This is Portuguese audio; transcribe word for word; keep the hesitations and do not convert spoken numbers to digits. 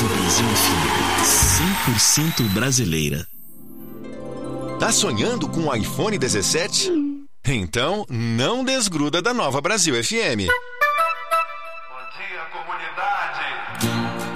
Brasil F M, cem por cento brasileira. Tá sonhando com o iPhone dezessete? Então, não desgruda da Nova Brasil F M.